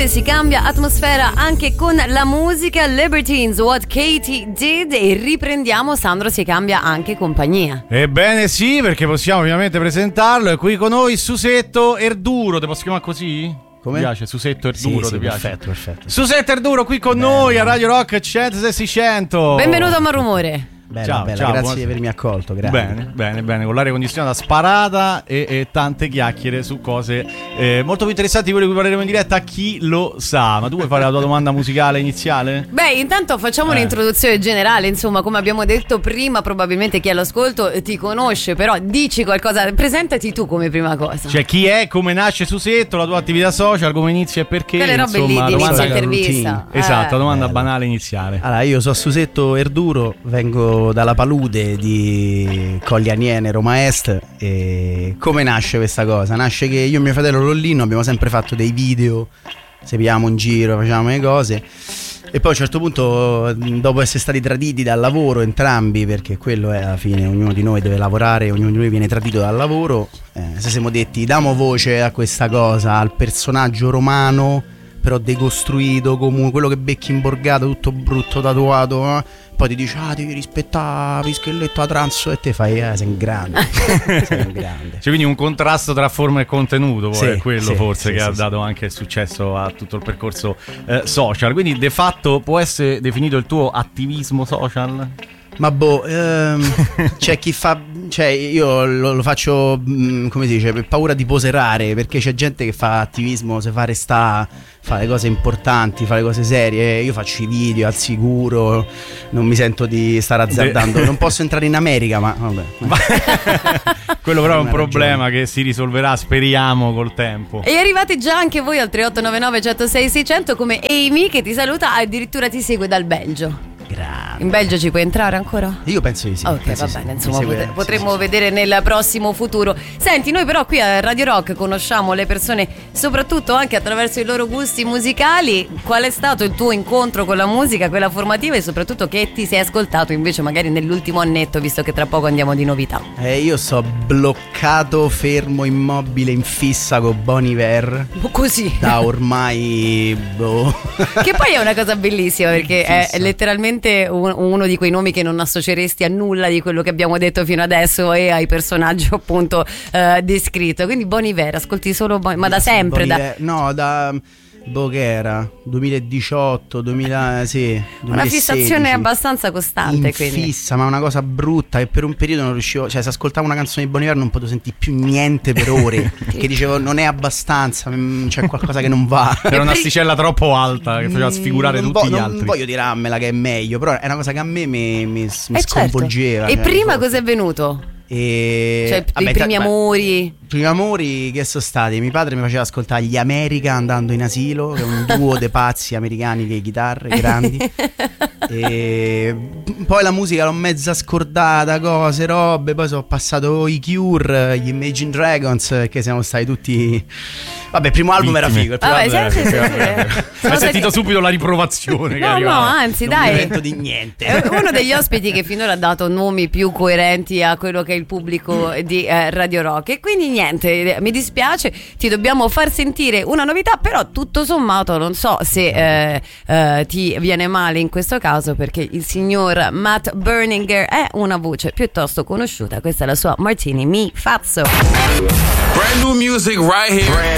nasce, si cambia atmosfera anche con la musica. Libertines, What Katie Did, e riprendiamo Sandro si cambia anche compagnia. Ebbene sì, perché possiamo ovviamente presentarlo. È qui con noi Susetto Erduro, te posso chiamare così? Come? Ti piace? Susetto Erduro, sì, ti piace? Perfetto. Susetto Erduro qui con noi a Radio Rock 106.600. Benvenuto a Malrumore. Bella, grazie di avermi accolto, grazie. Bene, con l'aria condizionata sparata e tante chiacchiere su cose molto più interessanti di quelle di cui parleremo in diretta. Chi lo sa? Ma tu vuoi fare la tua domanda musicale iniziale? Beh, intanto facciamo un'introduzione generale, insomma, come abbiamo detto prima, probabilmente chi è all'ascolto ti conosce, però dici qualcosa, presentati tu come prima cosa. Cioè, chi è, come nasce Susetto, la tua attività social, come inizi e perché? Quelle robe insomma, lì di domanda intervista. Esatto, domanda banale iniziale. Allora, io sono Susetto Erduro, vengo dalla palude di Colli Aniene, Roma Est. E come nasce questa cosa? Nasce che io e mio fratello Lollino abbiamo sempre fatto dei video, seguiamo in giro, facciamo le cose, e poi a un certo punto, dopo essere stati traditi dal lavoro entrambi, perché quello è alla fine, ognuno di noi deve lavorare, ognuno di noi viene tradito dal lavoro, ci siamo detti diamo voce a questa cosa, al personaggio romano però decostruito, come quello che becchi in borgata, tutto brutto, tatuato, poi ti dice devi rispettare Pischelletto a transo, e te fai sei un grande. Sei un grande. Cioè, quindi un contrasto tra forma e contenuto, poi è quello forse che ha dato anche successo a tutto il percorso social. Quindi de fatto può essere definito il tuo attivismo social? Ma c'è chi fa, cioè io lo faccio, come si dice, per paura di poserare, perché c'è gente che fa attivismo, se fa restare, fa le cose importanti, fa le cose serie. Io faccio i video al sicuro, non mi sento di stare azzardando. Non posso entrare in America, ma vabbè. Quello però è un problema che si risolverà, speriamo, col tempo. E arrivate già anche voi al 3899 106 600 come Amy, che ti saluta, addirittura ti segue dal Belgio. Grande. In Belgio ci puoi entrare ancora? Io penso di sì. Ok, va bene, insomma potremmo vedere nel prossimo futuro. Senti, noi però qui a Radio Rock conosciamo le persone soprattutto anche attraverso i loro gusti musicali. Qual è stato il tuo incontro con la musica, quella formativa, e soprattutto che ti sei ascoltato invece magari nell'ultimo annetto, visto che tra poco andiamo di novità? Io sto bloccato, fermo, immobile, in fissa con Bon Iver. Così? Da ormai Che poi è una cosa bellissima, perché è letteralmente uno di quei nomi che non associeresti a nulla di quello che abbiamo detto fino adesso e ai personaggi appunto descritto. Quindi Bon Iver, ascolti solo ma da sempre? Da che era 2018, 2016. Una fissazione abbastanza costante, in quindi fissa, ma una cosa brutta, che per un periodo non riuscivo, cioè se ascoltavo una canzone di Bon Iver non potevo sentire più niente per ore, che dicevo non è abbastanza, c'è qualcosa che non va. Era un'asticella troppo alta che faceva sfigurare tutti gli altri. Non voglio dirarmela che è meglio, però è una cosa che a me mi sconvolgeva. E prima cos'è venuto? Cioè i primi amori. Primi amori che sono stati, mio padre mi faceva ascoltare gli America andando in asilo, che è un duo de pazzi americani che chitarre grandi. E poi la musica l'ho mezza scordata, cose, robe. Poi sono passato i Cure, gli Imagine Dragons, perché siamo stati tutti. Vabbè, il primo album era figo. Hai sentito subito la riprovazione. No, anzi, non dai. Non mi invento di niente. È uno degli ospiti che finora ha dato nomi più coerenti a quello che è il pubblico di Radio Rock. E quindi niente, mi dispiace, ti dobbiamo far sentire una novità, però tutto sommato non so se ti viene male in questo caso, perché il signor Matt Berninger è una voce piuttosto conosciuta. Questa è la sua Martini Mi Fazzo. Brand new music right here.